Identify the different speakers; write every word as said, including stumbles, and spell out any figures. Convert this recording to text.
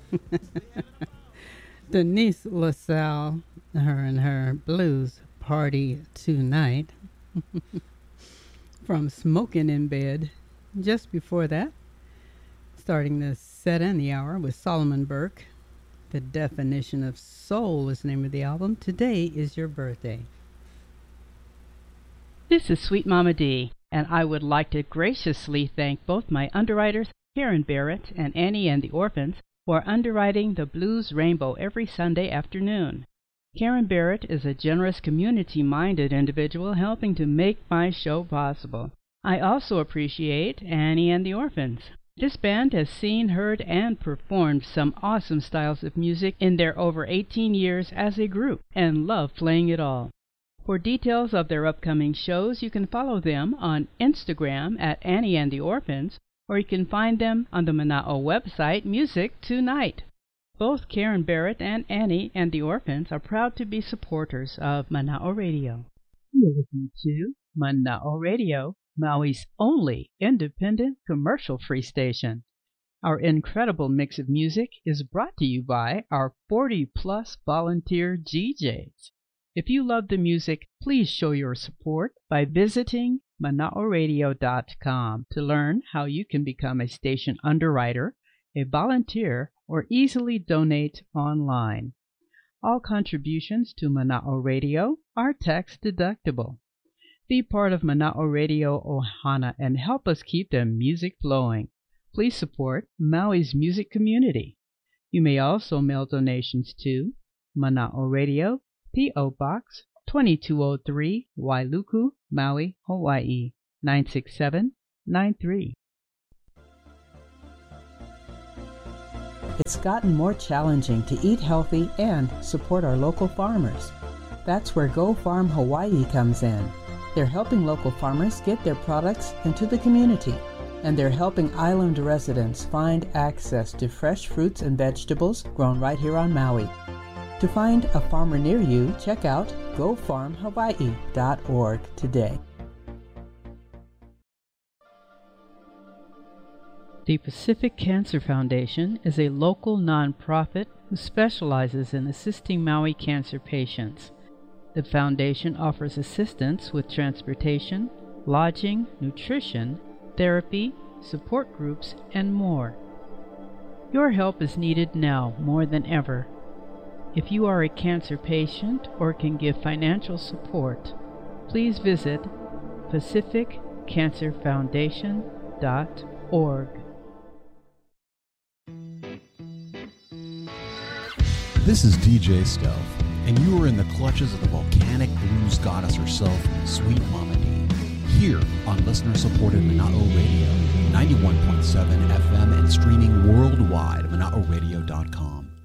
Speaker 1: Denise LaSalle, her and her blues party tonight. From Smoking in Bed. Just before that, starting the set and the hour with Solomon Burke. The Definition of Soul is the name of the album. Today is your birthday.
Speaker 2: This is Sweet Mama D, and I would like to graciously thank both my underwriters, Karen Barrett and Annie and the Orphans, for underwriting the Blues Rainbow every Sunday afternoon. Karen Barrett is a generous, community-minded individual helping to make my show possible. I also appreciate Annie and the Orphans. This band has seen, heard, and performed some awesome styles of music in their over eighteen years as a group, and love playing it all. For details of their upcoming shows, you can follow them on Instagram at Annie and the Orphans, or you can find them on the Mana'o website, Music Tonight. Both Karen Barrett and Annie and the Orphans are proud to be supporters of Mana'o Radio. You're listening to Mana'o Radio, Maui's only independent commercial-free station. Our incredible mix of music is brought to you by our forty-plus volunteer G Js. If you love the music, please show your support by visiting mana'o radio dot com to learn how you can become a station underwriter, a volunteer, or easily donate online. All contributions to Mana'o Radio are tax deductible. Be part of Mana'o Radio Ohana and help us keep the music flowing. Please support Maui's music community. You may also mail donations to Mana'o Radio, P O. Box twenty-two oh three, Wailuku, Maui, Hawaii nine six seven nine three.
Speaker 3: It's gotten more challenging to eat healthy and support our local farmers. That's where Go Farm Hawaii comes in. They're helping local farmers get their products into the community, and they're helping island residents find access to fresh fruits and vegetables grown right here on Maui. To find a farmer near you, check out go farm hawaii dot org today.
Speaker 2: The Pacific Cancer Foundation is a local nonprofit who specializes in assisting Maui cancer patients. The foundation offers assistance with transportation, lodging, nutrition, therapy, support groups, and more. Your help is needed now more than ever. If you are a cancer patient or can give financial support, please visit pacific cancer foundation dot org.
Speaker 4: This is D J Stealth, and you are in the clutches of the volcanic blues goddess herself, Sweet Mama D, here on listener-supported Mana'o Radio, ninety-one point seven F M, and streaming worldwide at mana'o radio dot com.